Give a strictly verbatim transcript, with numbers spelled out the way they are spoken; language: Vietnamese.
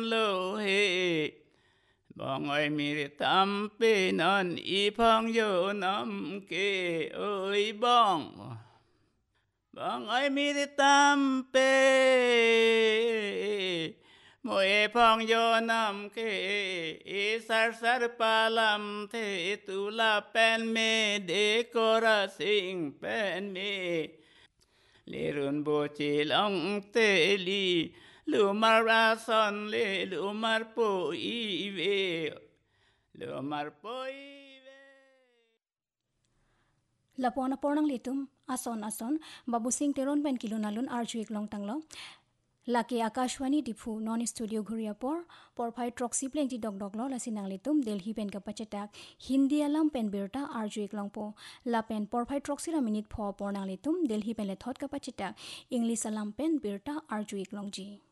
lô hê bong ơi mi tam pe non y phong yo nam kê ơi bong bong ơi mi tam pe mỗi phong yo nam kê y sar sar palam the tu la pen me de cora sing pen me lirun bo chi long te li lumar ason le lumar po i ve lumar po i ve Lapona pornang litum ason ason babu sing teron pen kilo nalun arju ek long tanglo laki akashwani dipu non studio ghuria por por phai troxy pleng ti dog dog lo la sinang litum delhi pen kapachetak hindi alam pen berta arju ek long po la pen por phai troxy ra minute pho pornang litum delhi pen le thot kapachetak english alam pen berta arju ek long ji